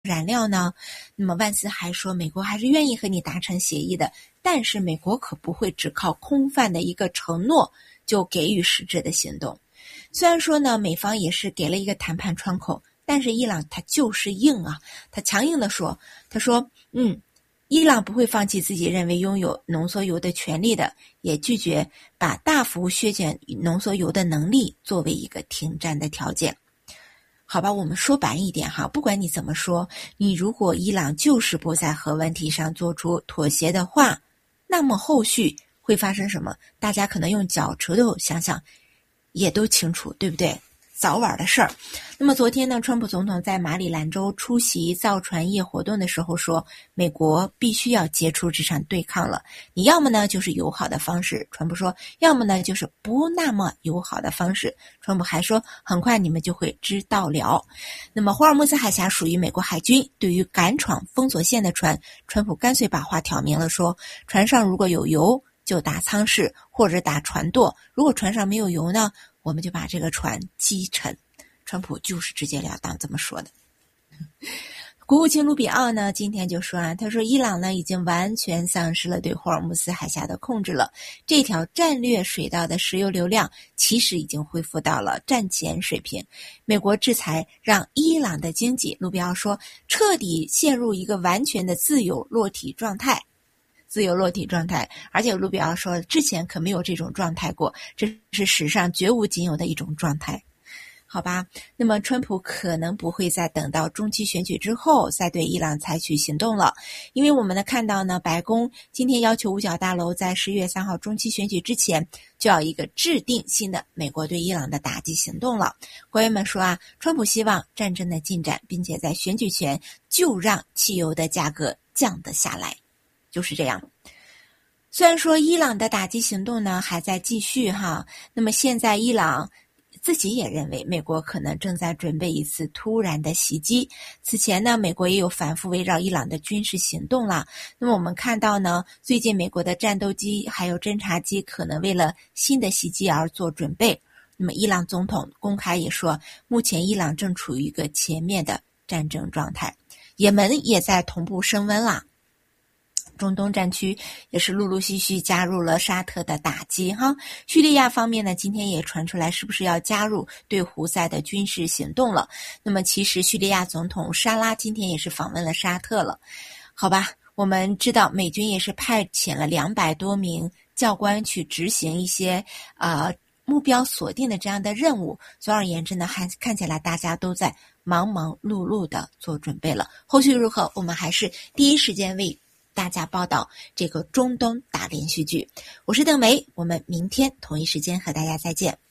燃料呢？那么万斯还说，美国还是愿意和你达成协议的，但是美国可不会只靠空泛的一个承诺就给予实质的行动。虽然说呢，美方也是给了一个谈判窗口，但是伊朗他就是硬啊，他强硬地说，他说伊朗不会放弃自己认为拥有浓缩铀的权利的，也拒绝把大幅削减浓缩铀的能力作为一个停战的条件。好吧，我们说白一点哈，不管你怎么说，你如果伊朗就是不在核问题上做出妥协的话，那么后续会发生什么？大家可能用脚趾头想想也都清楚，对不对？早晚的事儿。那么昨天呢，川普总统在马里兰州出席造船业活动的时候说，美国必须要结束这场对抗了，你要么呢就是友好的方式，川普说，要么呢就是不那么友好的方式，川普还说，很快你们就会知道了。那么霍尔木兹海峡属于美国海军，对于敢闯封锁线的船，川普干脆把话挑明了说，船上如果有油就打舱室或者打船舵，如果船上没有油呢，我们就把这个船击沉。川普就是直截了当这么说的。国务卿卢比奥呢今天就说他说伊朗呢已经完全丧失了对霍尔木兹海峡的控制了，这条战略水道的石油流量其实已经恢复到了战前水平。美国制裁让伊朗的经济，卢比奥说，彻底陷入一个完全的自由落体状态，而且卢比奥说之前可没有这种状态过，这是史上绝无仅有的一种状态。好吧，那么川普可能不会再等到中期选举之后再对伊朗采取行动了，因为我们看到呢，白宫今天要求五角大楼在10月3号中期选举之前就要一个制定新的美国对伊朗的打击行动了。官员们说川普希望战争的进展，并且在选举前就让汽油的价格降得下来，就是这样。虽然说伊朗的打击行动呢还在继续哈，那么现在伊朗自己也认为美国可能正在准备一次突然的袭击。此前呢，美国也有反复围绕伊朗的军事行动了。那么我们看到呢，最近美国的战斗机还有侦察机可能为了新的袭击而做准备。那么伊朗总统公开也说，目前伊朗正处于一个全面的战争状态。也门也在同步升温了。中东战区也是陆陆续续加入了沙特的打击哈。叙利亚方面呢，今天也传出来是不是要加入对胡塞的军事行动了。那么其实叙利亚总统沙拉今天也是访问了沙特了。好吧，我们知道美军也是派遣了200多名教官去执行一些目标锁定的这样的任务。总而言之呢，看起来大家都在忙忙碌碌的做准备了。后续如何，我们还是第一时间为大家报道这个中东打连续剧。我是邓梅，我们明天同一时间和大家再见。